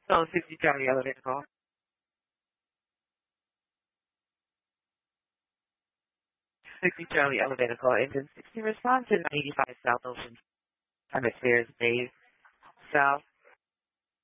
So 60 Charlie elevator call. 60 Charlie elevator call. Engine 60 response to 95 South Ocean. Hemispheres Bay South